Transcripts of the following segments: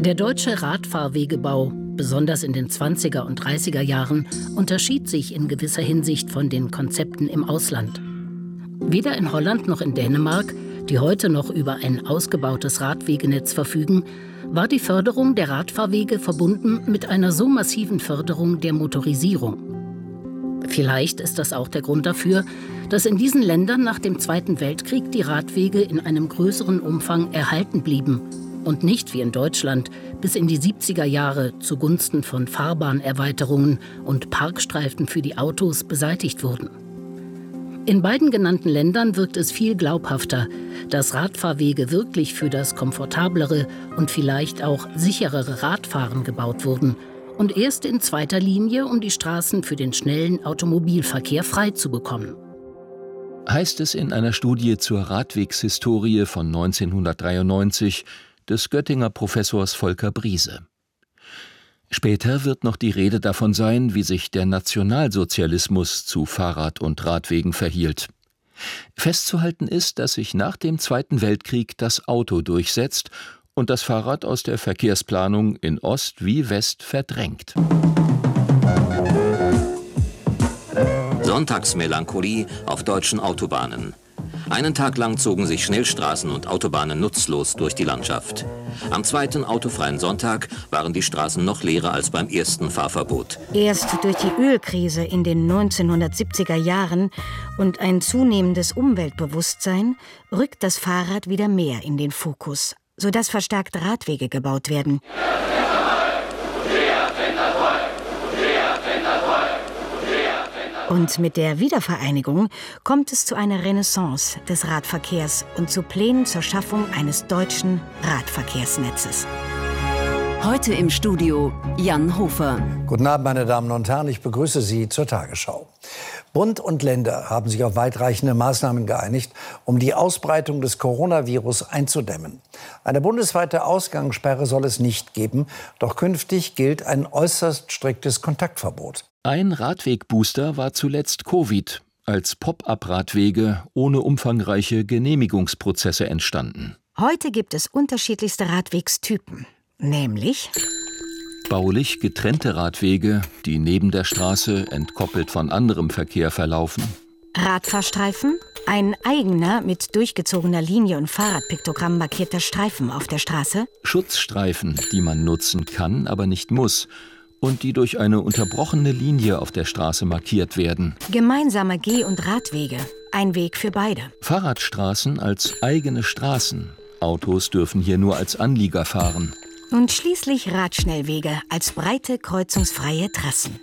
Der deutsche Radfahrwegebau, besonders in den 20er und 30er Jahren, unterschied sich in gewisser Hinsicht von den Konzepten im Ausland. Weder in Holland noch in Dänemark, die heute noch über ein ausgebautes Radwegenetz verfügen, war die Förderung der Radfahrwege verbunden mit einer so massiven Förderung der Motorisierung. Vielleicht ist das auch der Grund dafür, dass in diesen Ländern nach dem Zweiten Weltkrieg die Radwege in einem größeren Umfang erhalten blieben und nicht wie in Deutschland bis in die 70er Jahre zugunsten von Fahrbahnerweiterungen und Parkstreifen für die Autos beseitigt wurden. In beiden genannten Ländern wirkt es viel glaubhafter, dass Radfahrwege wirklich für das komfortablere und vielleicht auch sicherere Radfahren gebaut wurden und erst in zweiter Linie, um die Straßen für den schnellen Automobilverkehr frei zu bekommen. Heißt es in einer Studie zur Radwegshistorie von 1993 des Göttinger Professors Volker Briese. Später wird noch die Rede davon sein, wie sich der Nationalsozialismus zu Fahrrad- und Radwegen verhielt. Festzuhalten ist, dass sich nach dem Zweiten Weltkrieg das Auto durchsetzt und das Fahrrad aus der Verkehrsplanung in Ost wie West verdrängt. Sonntagsmelancholie auf deutschen Autobahnen. Einen Tag lang zogen sich Schnellstraßen und Autobahnen nutzlos durch die Landschaft. Am zweiten autofreien Sonntag waren die Straßen noch leerer als beim ersten Fahrverbot. Erst durch die Ölkrise in den 1970er Jahren und ein zunehmendes Umweltbewusstsein rückt das Fahrrad wieder mehr in den Fokus, sodass verstärkt Radwege gebaut werden. Und mit der Wiedervereinigung kommt es zu einer Renaissance des Radverkehrs und zu Plänen zur Schaffung eines deutschen Radverkehrsnetzes. Heute im Studio Jan Hofer. Guten Abend, meine Damen und Herren, ich begrüße Sie zur Tagesschau. Bund und Länder haben sich auf weitreichende Maßnahmen geeinigt, um die Ausbreitung des Coronavirus einzudämmen. Eine bundesweite Ausgangssperre soll es nicht geben, doch künftig gilt ein äußerst striktes Kontaktverbot. Ein Radwegbooster war zuletzt Covid, als Pop-up-Radwege ohne umfangreiche Genehmigungsprozesse entstanden. Heute gibt es unterschiedlichste Radwegstypen, nämlich Baulich getrennte Radwege, die neben der Straße entkoppelt von anderem Verkehr verlaufen. Radfahrstreifen, ein eigener mit durchgezogener Linie und Fahrradpiktogramm markierter Streifen auf der Straße. Schutzstreifen, die man nutzen kann, aber nicht muss. Und die durch eine unterbrochene Linie auf der Straße markiert werden. Gemeinsame Geh- und Radwege, ein Weg für beide. Fahrradstraßen als eigene Straßen. Autos dürfen hier nur als Anlieger fahren. Und schließlich Radschnellwege als breite, kreuzungsfreie Trassen.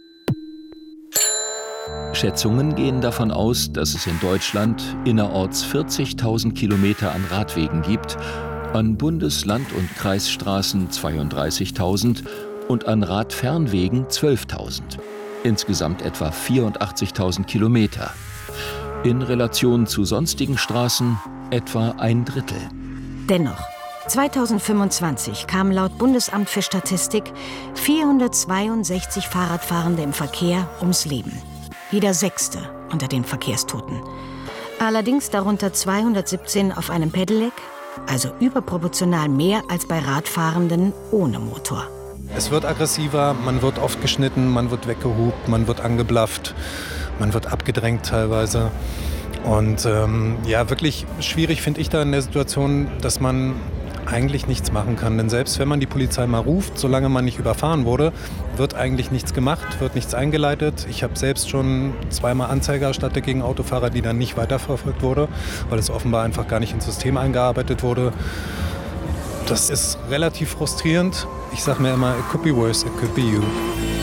Schätzungen gehen davon aus, dass es in Deutschland innerorts 40.000 Kilometer an Radwegen gibt, an Bundes-, Land- und Kreisstraßen 32.000 und an Radfernwegen 12.000. Insgesamt etwa 84.000 Kilometer. In Relation zu sonstigen Straßen etwa ein Drittel. Dennoch, 2025 kamen laut Bundesamt für Statistik 462 Fahrradfahrende im Verkehr ums Leben. Jeder Sechste unter den Verkehrstoten. Allerdings darunter 217 auf einem Pedelec, also überproportional mehr als bei Radfahrenden ohne Motor. Es wird aggressiver, man wird oft geschnitten, man wird weggehupt, man wird angeblafft, man wird abgedrängt teilweise. Und wirklich schwierig finde ich da in der Situation, dass man eigentlich nichts machen kann. Denn selbst wenn man die Polizei mal ruft, solange man nicht überfahren wurde, wird eigentlich nichts gemacht, wird nichts eingeleitet. Ich habe selbst schon zweimal Anzeige erstattet gegen Autofahrer, die dann nicht weiterverfolgt wurde, weil es offenbar einfach gar nicht ins System eingearbeitet wurde. Das ist relativ frustrierend. Ich sage mir immer, it could be worse, it could be you.